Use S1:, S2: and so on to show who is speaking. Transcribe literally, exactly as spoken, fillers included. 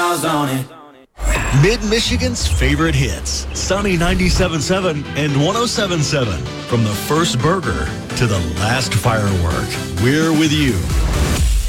S1: miles on it.
S2: Mid-Michigan's favorite hits. Sunny ninety-seven point seven and one oh seven point seven. From the first burger to the last firework, we're with you.